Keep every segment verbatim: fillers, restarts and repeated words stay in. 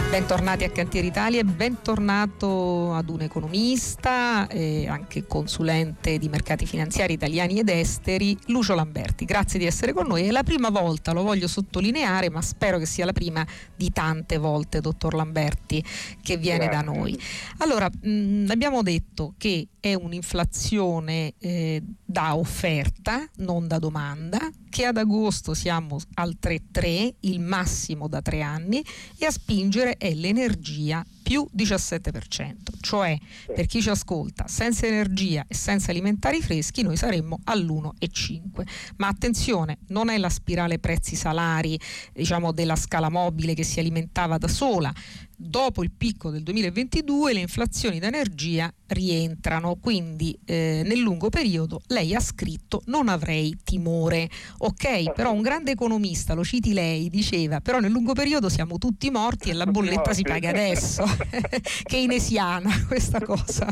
Bentornati a Cantieri Italia e bentornato ad un economista e anche consulente di mercati finanziari italiani ed esteri, Lucio Lamberti. Grazie di essere con noi. È la prima volta, lo voglio sottolineare, ma spero che sia la prima di tante volte, dottor Lamberti, che viene Grazie. da noi. Allora, mh, abbiamo detto che è un'inflazione eh, da offerta, non da domanda, che ad agosto siamo al tre virgola tre, il massimo da tre anni, e a spingere è l'energia più diciassette per cento, cioè per chi ci ascolta, senza energia e senza alimentari freschi noi saremmo all'uno virgola cinque. Ma attenzione, non è la spirale prezzi-salari, diciamo, della scala mobile che si alimentava da sola. Dopo il picco del duemilaventidue le inflazioni d'energia rientrano, quindi eh, nel lungo periodo lei ha scritto non avrei timore. Ok, però un grande economista, lo citi lei, diceva però nel lungo periodo siamo tutti morti e la bolletta si paga adesso. Keynesiana questa cosa.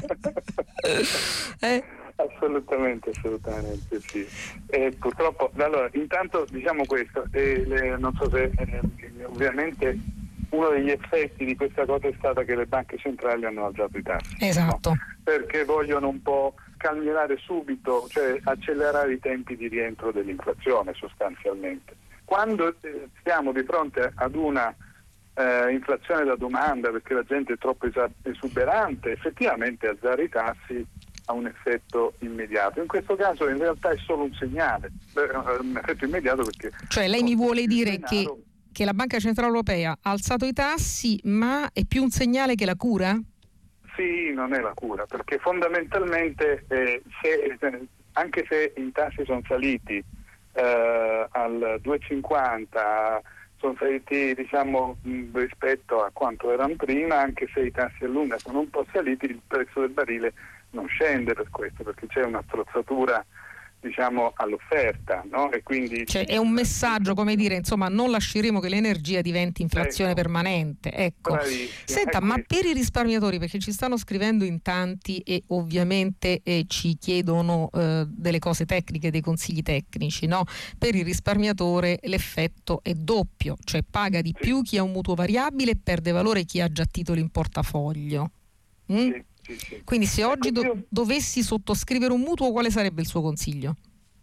eh? Assolutamente, assolutamente sì. Eh, purtroppo, allora, intanto diciamo questo, eh, le, non so se eh, ovviamente uno degli effetti di questa cosa è stata che le banche centrali hanno alzato i tassi. Esatto. No? Perché vogliono un po' calmierare subito, cioè accelerare i tempi di rientro dell'inflazione sostanzialmente. Quando eh, siamo di fronte ad una eh, inflazione da domanda perché la gente è troppo esa- esuberante, effettivamente alzare i tassi ha un effetto immediato. In questo caso in realtà è solo un segnale, Beh, un effetto immediato perché... Cioè lei mi vuole dire denaro, che... che la Banca Centrale Europea ha alzato i tassi, ma è più un segnale che la cura? Sì, non è la cura, perché fondamentalmente eh, se, anche se i tassi sono saliti eh, al due virgola cinquanta, sono saliti diciamo rispetto a quanto erano prima, anche se i tassi a lunga sono un po' saliti, il prezzo del barile non scende per questo, perché c'è una strozzatura diciamo all'offerta, no? E quindi cioè è un messaggio, come dire, insomma, non lasceremo che l'energia diventi inflazione ecco. permanente, ecco. Bravissima. Senta, ma per i risparmiatori, perché ci stanno scrivendo in tanti e ovviamente eh, ci chiedono eh, delle cose tecniche, dei consigli tecnici, no? Per il risparmiatore l'effetto è doppio, cioè paga di sì. più chi ha un mutuo variabile e perde valore chi ha già titoli in portafoglio. Mm? Sì. Sì, sì. Quindi se oggi ecco, do- io... dovessi sottoscrivere un mutuo, quale sarebbe il suo consiglio?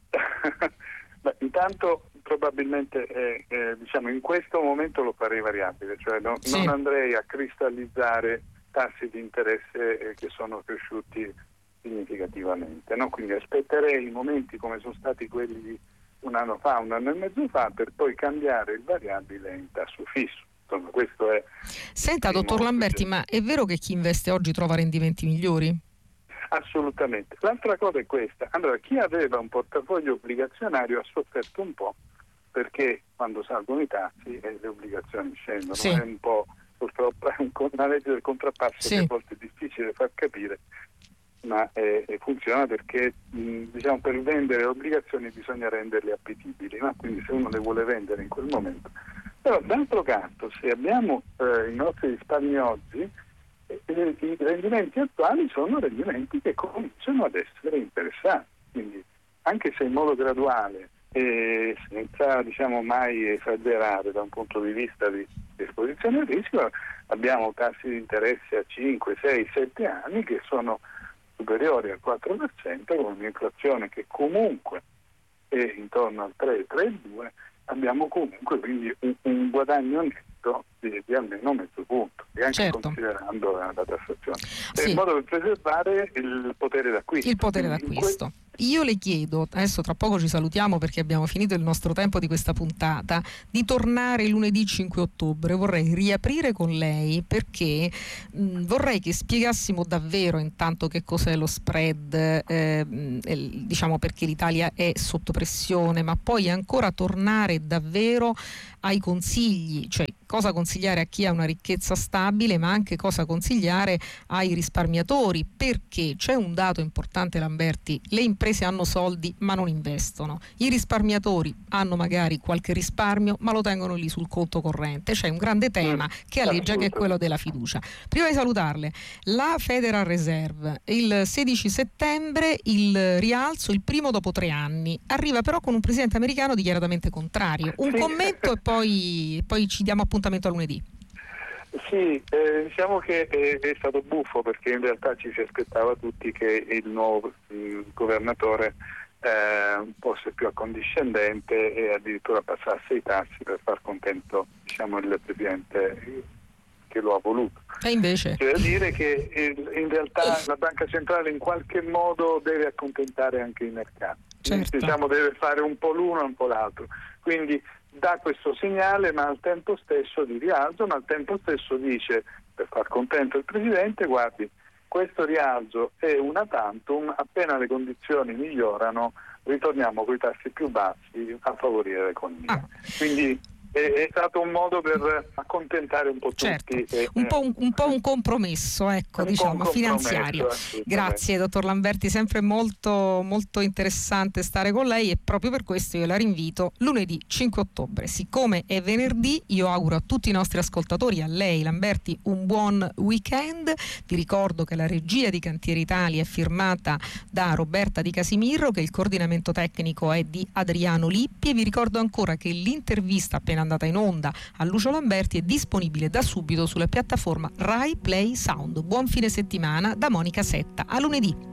Beh, intanto probabilmente eh, eh, diciamo in questo momento lo farei variabile, cioè no, sì. non andrei a cristallizzare tassi di interesse eh, che sono cresciuti significativamente, no? Quindi aspetterei i momenti come sono stati quelli di un anno fa, un anno e mezzo fa, per poi cambiare il variabile in tasso fisso. Insomma, questo è. Senta, dottor Lamberti, ma è vero che chi investe oggi trova rendimenti migliori? Assolutamente. L'altra cosa è questa. Allora, chi aveva un portafoglio obbligazionario ha sofferto un po' perché quando salgono i tassi eh, le obbligazioni scendono. Sì. È un po', purtroppo, è un, una legge del contrappasso sì. che a volte è difficile far capire, ma eh, funziona perché mh, diciamo per vendere le obbligazioni bisogna renderle appetibili, no? Quindi se uno le vuole vendere in quel momento. Però d'altro canto, se abbiamo eh, i nostri risparmi oggi, eh, i rendimenti attuali sono rendimenti che cominciano ad essere interessanti. Quindi anche se in modo graduale e senza diciamo mai esagerare da un punto di vista di esposizione al rischio, abbiamo tassi di interesse a cinque, sei, sette anni che sono superiori al quattro per cento, con un'inflazione che comunque è intorno al tre, tre virgola due, abbiamo comunque quindi un, un guadagno netto di, di almeno mezzo punto, e anche certo. considerando la, la tassazione, sì. in modo per preservare il potere d'acquisto. Il potere quindi d'acquisto. Que- Io le chiedo, adesso tra poco ci salutiamo perché abbiamo finito il nostro tempo di questa puntata, di tornare lunedì cinque ottobre. Vorrei riaprire con lei perché mh, vorrei che spiegassimo davvero intanto che cos'è lo spread, eh, diciamo perché l'Italia è sotto pressione, ma poi ancora tornare davvero ai consigli, cioè cosa consigliare a chi ha una ricchezza stabile, ma anche cosa consigliare ai risparmiatori, perché c'è un dato importante, Lamberti: le imprese hanno soldi ma non investono, i risparmiatori hanno magari qualche risparmio ma lo tengono lì sul conto corrente. C'è un grande tema che aleggia, che è quello della fiducia. Prima di salutarle, la Federal Reserve il sedici settembre il rialzo, il primo dopo tre anni, arriva però con un presidente americano dichiaratamente contrario. Un commento e poi, poi ci diamo appuntamento a lunedì. Sì, eh, diciamo che è, è stato buffo, perché in realtà ci si aspettava tutti che il nuovo il governatore eh, fosse più accondiscendente e addirittura passasse i tassi per far contento, diciamo, il presidente che lo ha voluto. E invece? Cioè, dire che il, in realtà la Banca Centrale in qualche modo deve accontentare anche i mercati. Certo. Diciamo, deve fare un po' l'uno e un po' l'altro. Quindi dà questo segnale, ma al tempo stesso di rialzo, ma al tempo stesso dice, per far contento il presidente, guardi, questo rialzo è una tantum, appena le condizioni migliorano ritorniamo con i tassi più bassi a favorire l'economia. Ah. Quindi è stato un modo per accontentare un po' certo. tutti. E, un, po un, un po' un compromesso, ecco, un diciamo, finanziario. Grazie, dottor Lamberti, sempre molto, molto interessante stare con lei, e proprio per questo io la rinvito lunedì cinque ottobre. Siccome è venerdì, io auguro a tutti i nostri ascoltatori, a lei Lamberti, un buon weekend. Vi ricordo che la regia di Cantieri Italia è firmata da Roberta Di Casimirro, che il coordinamento tecnico è di Adriano Lippi, e vi ricordo ancora che l'intervista appena andata in onda a Lucio Lamberti è disponibile da subito sulla piattaforma Rai Play Sound. Buon fine settimana da Monica Setta, a lunedì.